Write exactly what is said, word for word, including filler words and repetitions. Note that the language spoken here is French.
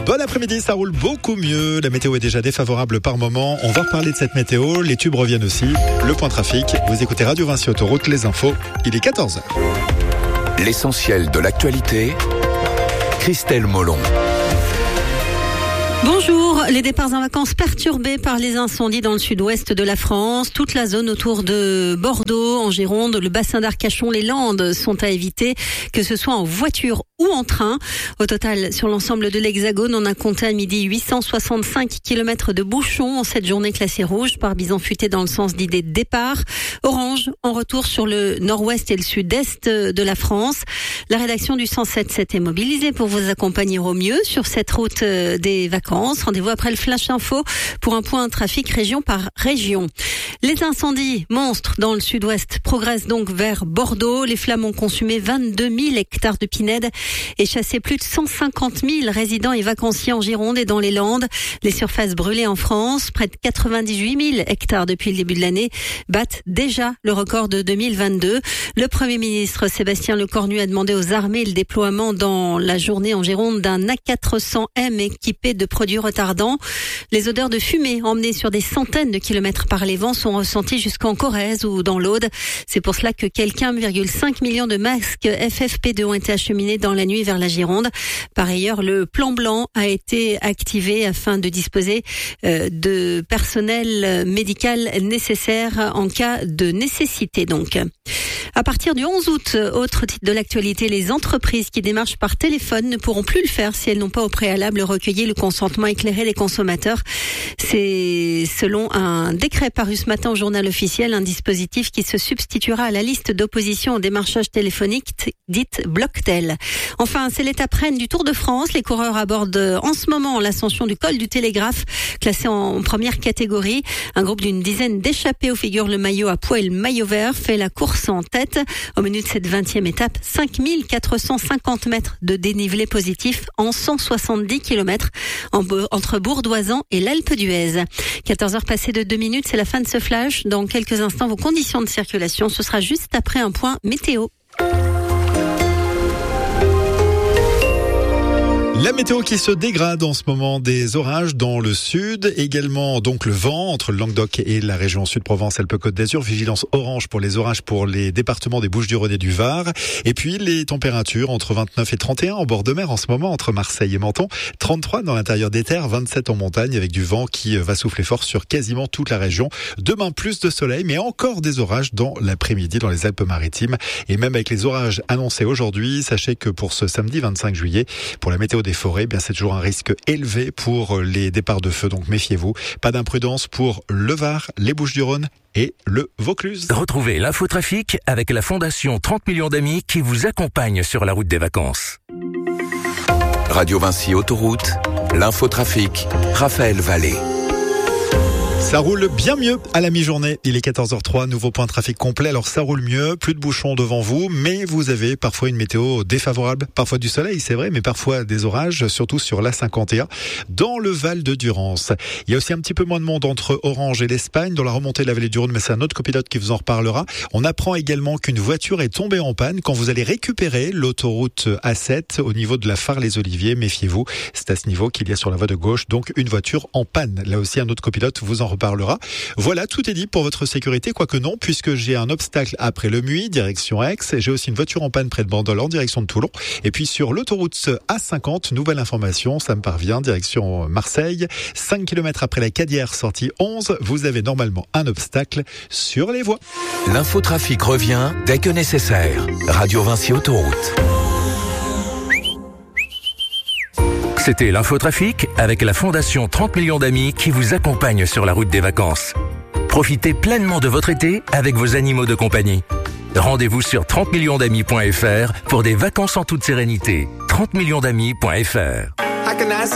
Bon après-midi, ça roule beaucoup mieux. La météo est déjà défavorable par moment. On va reparler de cette météo. Les tubes reviennent aussi. Le point trafic. Vous écoutez Radio Vinci Autoroute, les infos. Il est quatorze heures. L'essentiel de l'actualité. Christelle Molon. Bonjour, les départs en vacances perturbés par les incendies dans le sud-ouest de la France. Toute la zone autour de Bordeaux, en Gironde, le bassin d'Arcachon, les Landes sont à éviter, que ce soit en voiture ou en train. Au total, sur l'ensemble de l'Hexagone, on a compté à midi huit cent soixante-cinq kilomètres de bouchons en cette journée classée rouge par bison futé dans le sens d'idée de départ. Orange, en retour sur le nord-ouest et le sud-est de la France. La rédaction du cent sept sept est mobilisée pour vous accompagner au mieux sur cette route des vacances. Rendez-vous après le Flash Info pour un point trafic région par région. Les incendies monstres dans le sud-ouest progressent donc vers Bordeaux. Les flammes ont consumé vingt-deux mille hectares de pinèdes et chassé plus de cent cinquante mille résidents et vacanciers en Gironde et dans les Landes. Les surfaces brûlées en France, près de quatre-vingt-dix-huit mille hectares depuis le début de l'année, battent déjà le record de deux mille vingt-deux. Le Premier ministre Sébastien Lecornu a demandé aux armées le déploiement dans la journée en Gironde d'un A quatre cents M équipé de produits retardants. Les odeurs de fumée emmenées sur des centaines de kilomètres par les vents sont ressenties jusqu'en Corrèze ou dans l'Aude. C'est pour cela que quelques un virgule cinq millions de masques F F P deux ont été acheminés dans la nuit vers la Gironde. Par ailleurs, le plan blanc a été activé afin de disposer euh, de personnel médical nécessaire en cas de nécessité donc. À partir du onze août, autre titre de l'actualité, les entreprises qui démarchent par téléphone ne pourront plus le faire si elles n'ont pas au préalable recueilli le consentement éclairé des consommateurs. C'est selon un décret paru ce matin au journal officiel, un dispositif qui se substituera à la liste d'opposition au démarchage téléphonique dite Blocktel. Enfin, c'est l'étape reine du Tour de France. Les coureurs abordent en ce moment l'ascension du col du Télégraphe, classé en première catégorie. Un groupe d'une dizaine d'échappés où figure le maillot à pois et le maillot vert fait la course en tête. Au menu de cette vingtième étape, cinq mille quatre cent cinquante mètres de dénivelé positif en cent soixante-dix kilomètres entre Bourdoisan et l'Alpe d'Huez. quatorze heures passées de deux minutes, c'est la fin de ce flash. Dans quelques instants, vos conditions de circulation, ce sera juste après un point météo. La météo qui se dégrade en ce moment, des orages dans le sud, également donc le vent entre le Languedoc et la région Sud-Provence-Alpes-Côte d'Azur, vigilance orange pour les orages pour les départements des Bouches-du-Rhône et du Var, et puis les températures entre vingt-neuf et trente et un en bord de mer en ce moment entre Marseille et Menton, trente-trois dans l'intérieur des terres, vingt-sept en montagne avec du vent qui va souffler fort sur quasiment toute la région. Demain plus de soleil mais encore des orages dans l'après-midi dans les Alpes-Maritimes et même avec les orages annoncés aujourd'hui, sachez que pour ce samedi vingt-cinq juillet, pour la météo des forêts, bien c'est toujours un risque élevé pour les départs de feu, donc méfiez-vous. Pas d'imprudence pour le Var, les Bouches-du-Rhône et le Vaucluse. Retrouvez l'infotrafic avec la Fondation trente millions d'amis qui vous accompagne sur la route des vacances. Radio Vinci Autoroute, l'infotrafic, Raphaël Vallée. Ça roule bien mieux à la mi-journée. Il est quatorze heures trois, nouveau point de trafic complet. Alors ça roule mieux, plus de bouchons devant vous, mais vous avez parfois une météo défavorable. Parfois du soleil, c'est vrai, mais parfois des orages, surtout sur l'A cinquante et un, dans le Val de Durance. Il y a aussi un petit peu moins de monde entre Orange et l'Espagne, dans la remontée de la vallée du Rhône, mais c'est un autre copilote qui vous en reparlera. On apprend également qu'une voiture est tombée en panne quand vous allez récupérer l'autoroute A sept au niveau de la Phare-les-Oliviers. Méfiez-vous, c'est à ce niveau qu'il y a sur la voie de gauche, donc une voiture en panne. Là aussi, un autre copilote vous en reparlera. Voilà, tout est dit pour votre sécurité, quoique non, puisque j'ai un obstacle après le Muy, direction Aix. J'ai aussi une voiture en panne près de Bandol en direction de Toulon. Et puis sur l'autoroute A cinquante, nouvelle information, ça me parvient, direction Marseille. cinq kilomètres après la Cadière, sortie onze, vous avez normalement un obstacle sur les voies. L'infotrafic revient dès que nécessaire. Radio Vinci Autoroute. C'était l'infotrafic avec la Fondation trente millions d'amis qui vous accompagne sur la route des vacances. Profitez pleinement de votre été avec vos animaux de compagnie. Rendez-vous sur trente millions d'amis point f r pour des vacances en toute sérénité. trente millions d'amis point f r.